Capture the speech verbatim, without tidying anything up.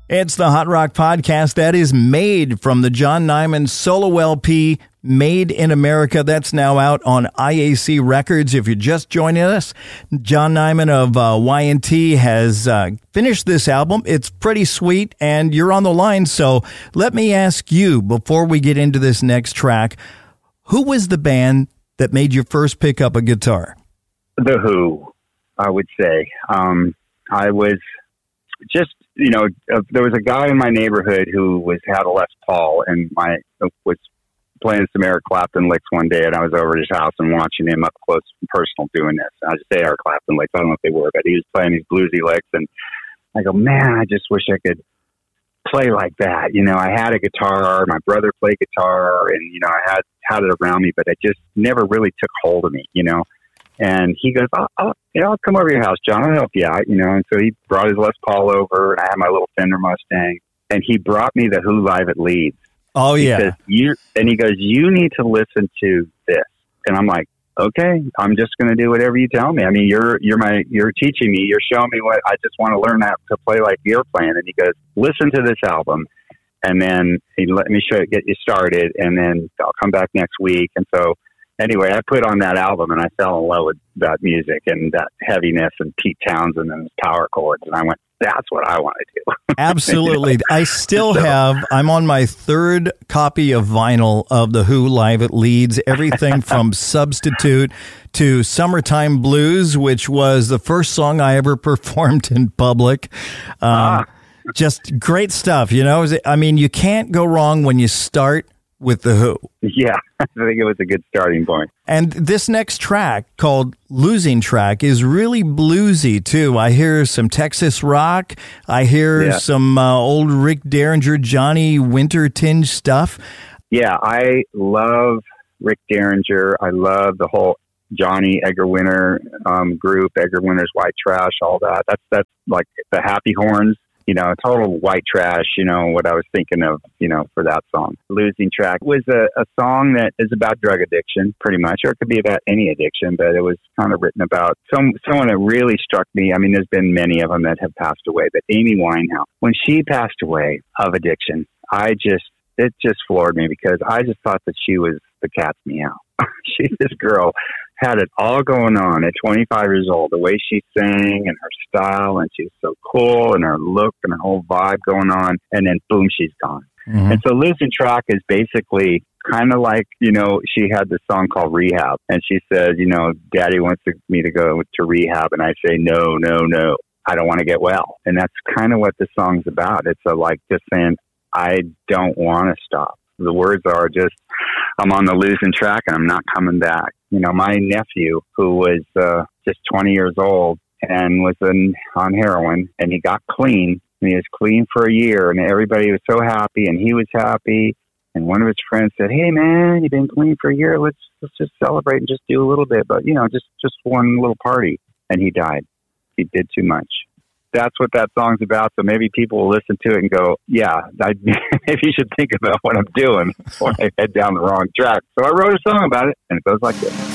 It's the Hot Rock Podcast that is made from the John Nyman solo L P, Made in America. That's now out on I A C Records. If you're just joining us, John Nyman of uh, Y and T has uh, finished this album. It's pretty sweet, and you're on the line. So let me ask you, before we get into this next track, who was the band that made you first pick up a guitar? The Who, I would say. Um, I was just... You know, uh, there was a guy in my neighborhood who was had a Les Paul, and my uh, was playing some Eric Clapton licks one day, and I was over at his house and watching him up close and personal doing this. And I just say Eric Clapton licks. I don't know if they were, but he was playing these bluesy licks, and I go, man, I just wish I could play like that. You know, I had a guitar, my brother played guitar, and you know, I had had it around me, but it just never really took hold of me. You know. And he goes, I'll, I'll, you know, I'll come over to your house, John. I'll help you out, you know. And so he brought his Les Paul over, and I had my little Fender Mustang, and he brought me the Who Live at Leeds. Oh, yeah. He says, you, and he goes, you need to listen to this. And I'm like, okay, I'm just going to do whatever you tell me. I mean, you're you're my you're teaching me, you're showing me what I just want to learn how to play like you're playing. And he goes, listen to this album, and then he let me show get you started, and then I'll come back next week. And so. Anyway, I put on that album and I fell in love with that music and that heaviness and Pete Townsend and his power chords. And I went, that's what I want to do. Absolutely. You know? I still so. have, I'm on my third copy of vinyl of The Who Live at Leeds, everything from Substitute to Summertime Blues, which was the first song I ever performed in public. Um, ah. Just great stuff. You know, I mean, you can't go wrong when you start with The Who. Yeah, I think it was a good starting point. And this next track, called Losing Track, is really bluesy, too. I hear some Texas rock. I hear yeah. some uh, old Rick Derringer, Johnny Winter tinge stuff. Yeah, I love Rick Derringer. I love the whole Johnny Edgar Winter um, group, Edgar Winter's White Trash, all that. That's, that's like the Happy Horns. You know, total white trash, you know, what I was thinking of, you know, for that song. Losing Track was a, a song that is about drug addiction, pretty much, or it could be about any addiction, but it was kind of written about some someone that really struck me. I mean, there's been many of them that have passed away, but Amy Winehouse, when she passed away of addiction, I just, it just floored me because I just thought that she was the cat's meow. She, this girl had it all going on at twenty-five years old, the way she sang and her style, and she was so cool, and her look and her whole vibe going on, and then boom, she's gone. Mm-hmm. And so Losing Track is basically kind of like, you know, she had this song called Rehab, and she says, you know, Daddy wants to, me to go to rehab, and I say, no, no, no, I don't want to get well. And that's kind of what the song's about. It's a, like just saying, I don't want to stop. The words are just, I'm on the losing track and I'm not coming back. You know, my nephew, who was uh, just twenty years old and was in, on heroin, and he got clean, and he was clean for a year, and everybody was so happy, and he was happy. And one of his friends said, hey, man, you've been clean for a year. Let's, let's just celebrate and just do a little bit. But, you know, just, just one little party. And he died. He did too much. That's what that song's about. So maybe people will listen to it and go, yeah, I, maybe you should think about what I'm doing before I head down the wrong track. So I wrote a song about it, and it goes like this.